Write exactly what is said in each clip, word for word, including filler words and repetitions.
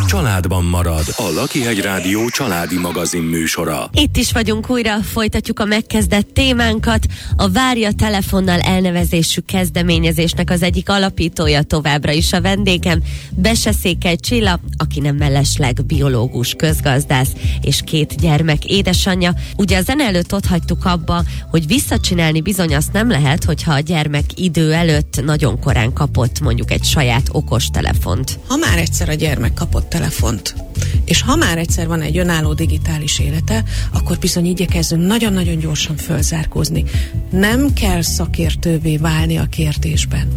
családban marad. A Lakihegy Rádió családi magazin műsora. Itt is vagyunk újra, folytatjuk a megkezdett témánkat. A Várja telefonnal elnevezésű kezdeményezésnek az egyik alapítója továbbra is a vendégem, Bese Székely Csilla, aki nem mellesleg biológus, közgazdász és két gyermek édesanyja. Ugye a zene előtt ott hagytuk abba, hogy visszacsinálni bizony azt nem lehet, hogyha a gyermek idő előtt nagyon korán kapott mondjuk egy saját okos telefont. Ha már egyszer a gyermek kapott telefont, és ha már egyszer van egy önálló digitális élete, akkor bizony igyekezzünk nagyon-nagyon gyorsan fölzárkózni. Nem kell szakértővé válni a kérdésben,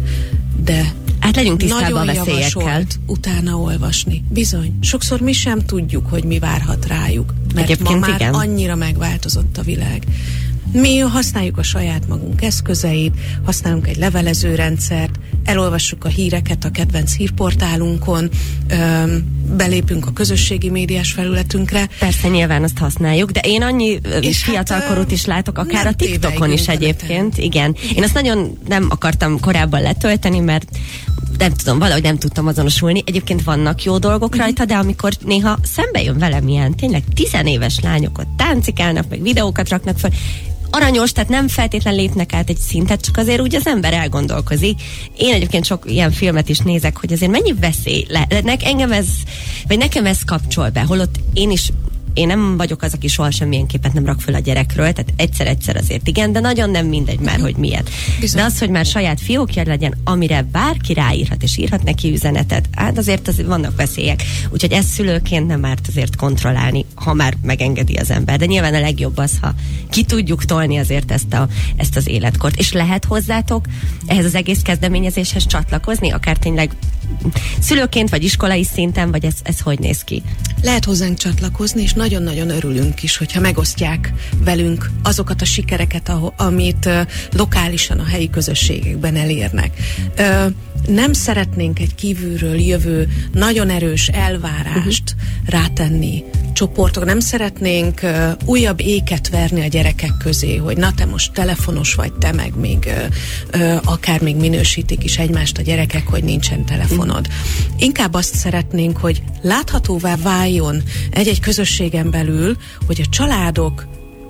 de hát legyünk tisztában a nagyon veszélyekkel. javasolt utána olvasni. Bizony. Sokszor mi sem tudjuk, hogy mi várhat rájuk, mert Egyébként ma már igen. annyira megváltozott a világ. Mi használjuk a saját magunk eszközeit, használunk egy levelezőrendszert, elolvassuk a híreket a kedvenc hírportálunkon, öm, belépünk a közösségi médiás felületünkre. Persze nyilván azt használjuk, de én annyi És fiatalkorút hát, is látok, akár nem a TikTokon is egyébként. Igen. Igen. Én azt nagyon nem akartam korábban letölteni, mert nem tudom, valahogy nem tudtam azonosulni. Egyébként vannak jó dolgok rajta, de amikor néha szembe jön velem ilyen, tényleg tizenéves lányok ott táncikálnak, meg videókat raknak fel, aranyos, tehát nem feltétlen lépnek át egy szintet, csak azért úgy az ember elgondolkozik. Én egyébként sok ilyen filmet is nézek, hogy azért mennyi veszély lehetnek. Engem ez, vagy nekem ez kapcsol be, holott én is én nem vagyok az, aki soha semmilyen képet nem rak föl a gyerekről, tehát egyszer-egyszer azért igen, de nagyon nem mindegy már, hogy miért. Bizony. De az, hogy már saját fiókja legyen, amire bárki ráírhat, és írhat neki üzenetet, hát azért, azért vannak veszélyek. Úgyhogy ezt szülőként nem árt azért kontrollálni, ha már megengedi az ember. De nyilván a legjobb az, ha ki tudjuk tolni azért ezt, a, ezt az életkort. És lehet hozzátok ehhez az egész kezdeményezéshez csatlakozni, akár tényleg szülőként, vagy iskolai szinten, vagy ez, ez hogy néz ki? Lehet hozzánk csatlakozni, és nagyon-nagyon örülünk is, hogyha megosztják velünk azokat a sikereket, ahol, amit uh, lokálisan a helyi közösségekben elérnek. Uh, nem szeretnénk egy kívülről jövő, nagyon erős elvárást uh-huh. rátenni csoportok. Nem szeretnénk uh, újabb éket verni a gyerekek közé, hogy na te most telefonos vagy, te meg még uh, uh, akár még minősítik is egymást a gyerekek, hogy nincsen telefonod. Uh-huh. Inkább azt szeretnénk, hogy láthatóvá váljon egy-egy közösségen belül, hogy a családok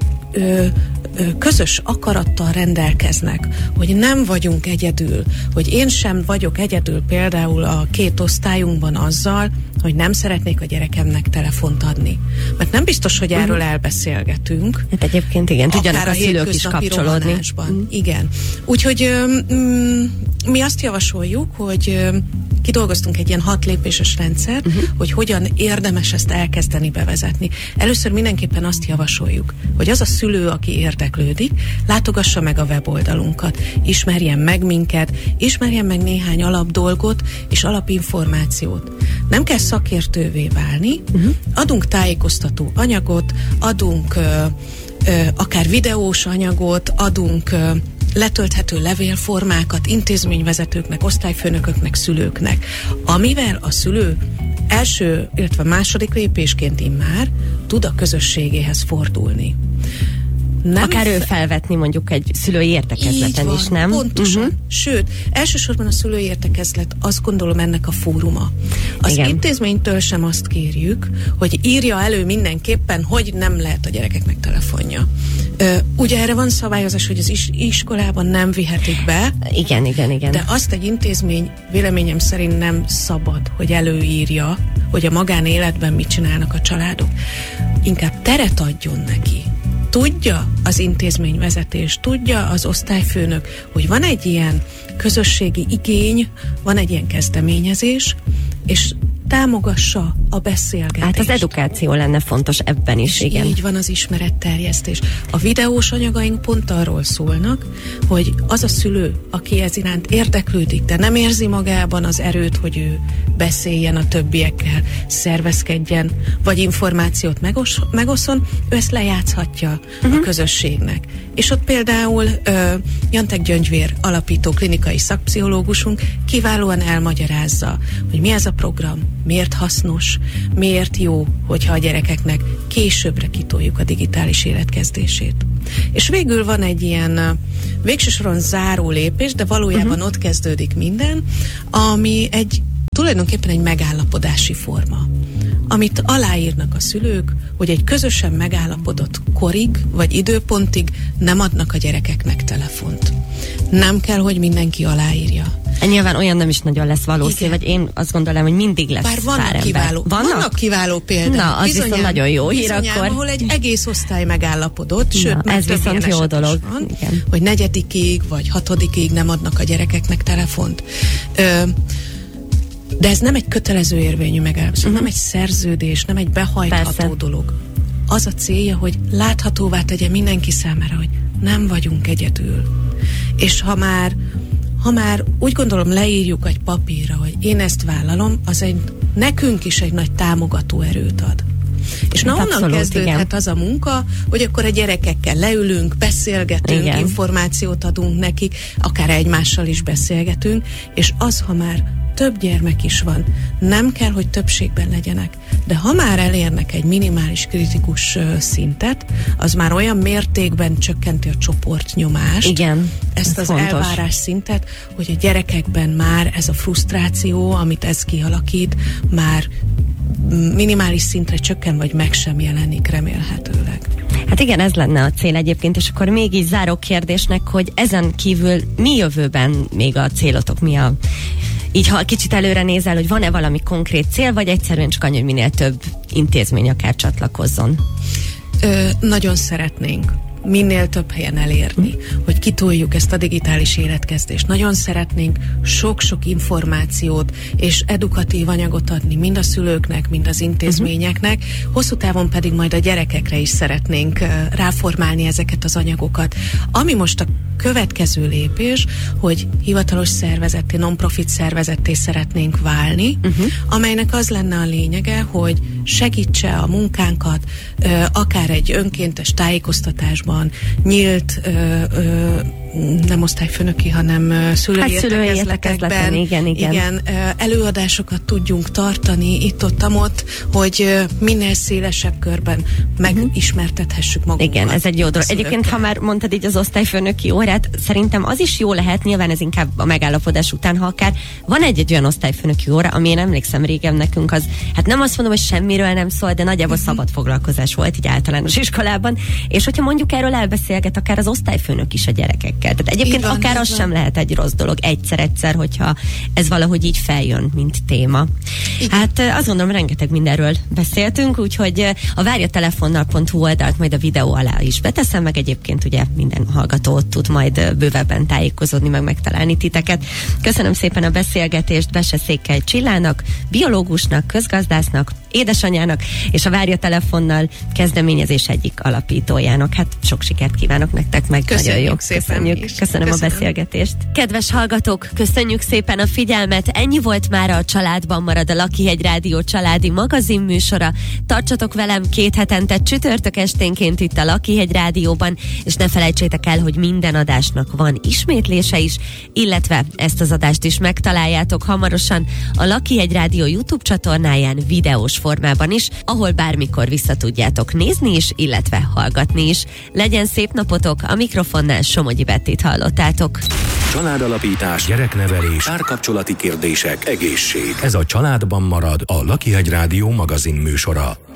Ö, ö, közös akarattal rendelkeznek, hogy nem vagyunk egyedül, hogy én sem vagyok egyedül például a két osztályunkban azzal, hogy nem szeretnék a gyerekemnek telefont adni. Mert nem biztos, hogy erről uh-huh. elbeszélgetünk. Hát egyébként igen, tudjanak a, a szülők is kapcsolódni. Uh-huh. Igen. Úgyhogy ö, mm, mi azt javasoljuk, hogy ö, kidolgoztunk egy ilyen hat lépéses rendszert, uh-huh. hogy hogyan érdemes ezt elkezdeni bevezetni. Először mindenképpen azt javasoljuk, hogy az a szülő, aki érdeklődik, látogassa meg a weboldalunkat, ismerjen meg minket, ismerjen meg néhány alapdolgot és alapinformációt. Nem kell szakértővé válni, uh-huh. adunk tájékoztató anyagot, adunk ö, ö, akár videós anyagot, adunk ö, letölthető levélformákat intézményvezetőknek, osztályfőnököknek, szülőknek, amivel a szülő első, illetve második lépésként immár tud a közösségéhez fordulni. Nem akár ő felvetni mondjuk egy szülői értekezleten van, is, nem? Pontosan. Uh-huh. Sőt, elsősorban a szülői értekezlet azt gondolom ennek a fóruma. Az Igen. intézménytől sem azt kérjük, hogy írja elő mindenképpen, hogy nem lehet a gyerekeknek telefonja. Ö, ugye erre van szabályozás, hogy az is, iskolában nem vihetik be. Igen, igen, igen. De azt egy intézmény véleményem szerint nem szabad, hogy előírja, hogy a magánéletben mit csinálnak a családok. Inkább teret adjon neki. Tudja az intézményvezetés, tudja az osztályfőnök, hogy van egy ilyen közösségi igény, van egy ilyen kezdeményezés, és támogassa a beszélgetést. Hát az edukáció lenne fontos ebben is, és igen. így van az ismeretterjesztés. A videós anyagaink pont arról szólnak, hogy az a szülő, aki ez iránt érdeklődik, de nem érzi magában az erőt, hogy ő beszéljen a többiekkel, szervezkedjen, vagy információt megos, megoszon, ő ezt lejátszhatja uh-huh. a közösségnek. És ott például uh, Jantek Gyöngyvér alapító klinikai szakpszichológusunk kiválóan elmagyarázza, hogy mi ez a program, miért hasznos, miért jó, hogyha a gyerekeknek későbbre kitoljuk a digitális életkezdését. És végül van egy ilyen végső soron záró lépés, de valójában uh-huh. ott kezdődik minden, ami egy tulajdonképpen egy megállapodási forma, amit aláírnak a szülők, hogy egy közösen megállapodott korig vagy időpontig nem adnak a gyerekeknek telefont. Nem kell, hogy mindenki aláírja. Nyilván olyan nem is nagyon lesz valószínű, Igen. vagy én azt gondolom, hogy mindig lesz Bár vannak pár kiváló, ember. Vannak? vannak kiváló példák. Na, az bizonyám, viszont nagyon jó hír bizonyám, akkor. ahol egy egész osztály megállapodott, sőt, Na, már ez több viszont ilyen jó eset is dolog. van, Igen. hogy negyedikig vagy hatodikig nem adnak a gyerekeknek telefont. Ö, de ez nem egy kötelező érvényű megállapodás, uh-huh. nem egy szerződés, nem egy behajtható Persze. dolog. Az a célja, hogy láthatóvá tegye mindenki számára, hogy nem vagyunk egyedül. És ha már ha már úgy gondolom leírjuk egy papírra, hogy én ezt vállalom, az egy, nekünk is egy nagy támogató erőt ad. És na onnan Abszolút, kezdődhet igen. az a munka, hogy akkor a gyerekekkel leülünk, beszélgetünk, Igen. információt adunk nekik, akár egymással is beszélgetünk, és az, ha már több gyermek is van, nem kell, hogy többségben legyenek, de ha már elérnek egy minimális kritikus ö, szintet, az már olyan mértékben csökkenti a csoportnyomást, Igen, ezt ez az fontos. elvárás szintet, hogy a gyerekekben már ez a frusztráció, amit ez kialakít, már minimális szintre csökken, vagy meg sem jelenik remélhetőleg. Hát igen, ez lenne a cél egyébként, és akkor még így záró kérdésnek, hogy ezen kívül mi jövőben még a célotok, mi a... Így ha kicsit előre nézel, hogy van-e valami konkrét cél, vagy egyszerűen csak annyi, hogy minél több intézmény akár csatlakozzon? Ö, nagyon szeretnénk minél több helyen elérni, hogy kitoljuk ezt a digitális életkezdést. Nagyon szeretnénk sok-sok információt és edukatív anyagot adni mind a szülőknek, mind az intézményeknek, hosszú távon pedig majd a gyerekekre is szeretnénk uh, ráformálni ezeket az anyagokat. Ami most a következő lépés, hogy hivatalos szervezetté, non-profit szervezetté szeretnénk válni, uh-huh. amelynek az lenne a lényege, hogy segítse a munkánkat, uh, akár egy önkéntes tájékoztatásban, nyílt ö, ö, nem osztályfőnöki, hanem uh, szülői Hát szülői értekezletekben értekezleten, igen, igen. igen, uh, előadásokat tudjunk tartani itt-ott-amott, hogy uh, minél szélesebb körben megismertethessük magunkat. Igen, ez egy jó dolog. szülőkkel. Egyébként, ha már mondtad így az osztályfőnöki órát, szerintem az is jó lehet, nyilván ez inkább a megállapodás után, ha akár van egy-egy olyan osztályfőnöki óra, ami én emlékszem régen nekünk az, hát nem azt mondom, hogy semmiről nem szól, de nagyjából uh-huh. szabad foglalkozás volt így általános iskolában, és hogyha mondjuk erről elbeszélget akár az osztályfőnök is a gyerekekkel. Tehát egyébként van, akár az van. sem lehet egy rossz dolog egyszer-egyszer, hogyha ez valahogy így feljön, mint téma. Igen. Hát azt gondolom, rengeteg mindenről beszéltünk, úgyhogy a várjatelefonnal pont hu oldalt majd a videó alá is beteszem, meg egyébként ugye minden hallgató ott tud majd bővebben tájékozódni, meg megtalálni titeket. Köszönöm szépen a beszélgetést Bese Székely Csillának, biológusnak, közgazdásznak, édesanyának, és a Várjatelefonnal kezdeményezés egyik alapítójának. Hát sok sikert kívánok nektek, meg Köszönjük nagyon jó. szépen Köszönjük. is. Köszönöm, Köszönöm. a beszélgetést. Kedves hallgatók, köszönjük szépen a figyelmet. Ennyi volt már a Családban marad, a Lakihegy Rádió családi magazin műsora. Tartsatok velem két hetente csütörtök esténként itt a Lakihegy Rádióban, és ne felejtsétek el, hogy minden adásnak van ismétlése is, illetve ezt az adást is megtaláljátok hamarosan a Lakihegy Rádió YouTube csatornáján videós formában is, ahol bármikor vissza tudjátok nézni is, illetve hallgatni is. Legyen szép napotok, a mikrofonnál Somogyi Bettit hallottátok. Családalapítás, gyereknevelés, párkapcsolati kérdések, egészség. Ez a Családban marad, a Lakihegy Rádió magazin műsora.